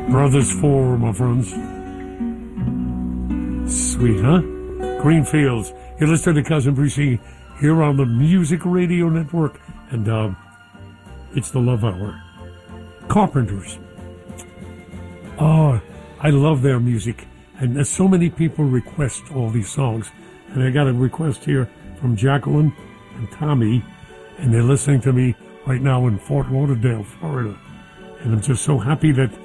Brothers Four, my friends. Sweet, huh? Greenfields. You're listening to Cousin Brucey here on the Music Radio Network, and it's the Love Hour. Carpenters. Oh, I love their music, and so many people request all these songs. And I got a request here from Jacqueline and Tommy, and they're listening to me right now in Fort Lauderdale, Florida. And I'm just so happy that